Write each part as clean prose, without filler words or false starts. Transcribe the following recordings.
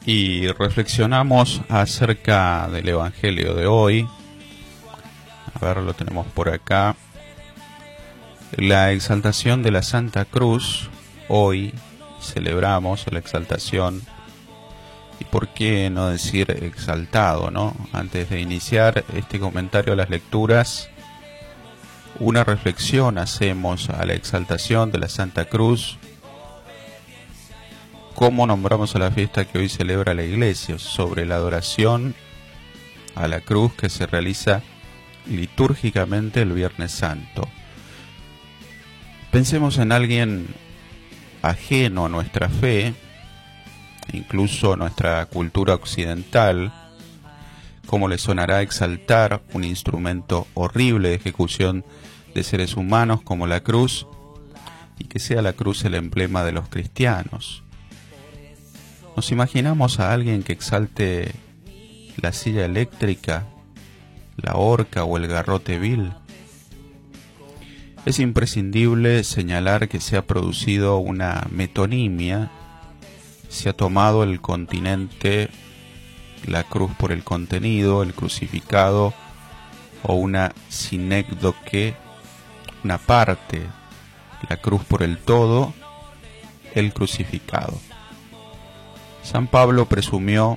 y reflexionamos acerca del Evangelio de hoy. A ver, lo tenemos por acá. La exaltación de la Santa Cruz. Hoy celebramos la exaltación. ¿Y por qué no decir exaltado, no? Antes de iniciar este comentario a las lecturas, una reflexión hacemos a la exaltación de la Santa Cruz. ¿Cómo nombramos a la fiesta que hoy celebra la Iglesia? Sobre la adoración a la cruz que se realiza litúrgicamente el Viernes Santo. Pensemos en alguien ajeno a nuestra fe, incluso a nuestra cultura occidental. ¿Cómo le sonará exaltar un instrumento horrible de ejecución de seres humanos como la cruz, y que sea la cruz el emblema de los cristianos? ¿Nos imaginamos a alguien que exalte la silla eléctrica, la horca o el garrote vil? Es imprescindible señalar que se ha producido una metonimia. Se ha tomado el continente, la cruz por el contenido, el crucificado, o una sinécdoque, una parte, la cruz por el todo, el crucificado. San Pablo presumió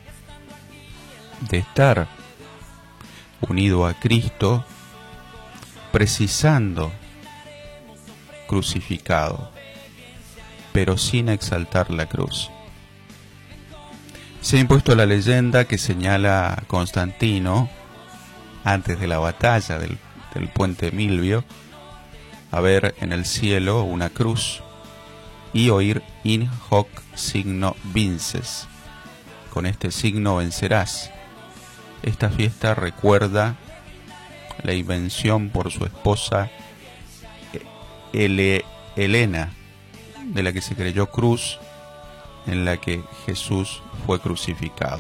de estar unido a Cristo, precisando crucificado, pero sin exaltar la cruz. Se ha impuesto la leyenda que señala a Constantino, antes de la batalla del puente Milvio, a ver en el cielo una cruz y oír in hoc signo vinces. Con este signo vencerás. Esta fiesta recuerda la invención por su esposa Helena, de la que se creyó cruz, en la que Jesús fue crucificado.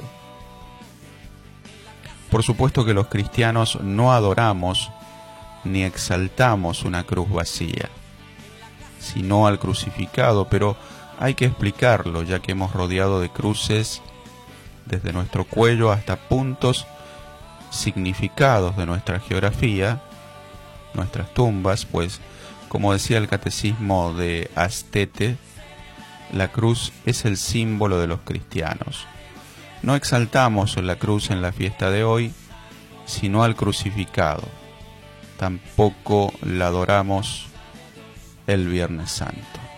Por supuesto que los cristianos no adoramos ni exaltamos una cruz vacía, sino al crucificado, pero hay que explicarlo, ya que hemos rodeado de cruces desde nuestro cuello hasta puntos significados de nuestra geografía, nuestras tumbas, pues, como decía el catecismo de Astete, la cruz es el símbolo de los cristianos. No exaltamos la cruz en la fiesta de hoy, sino al crucificado. Tampoco la adoramos el Viernes Santo.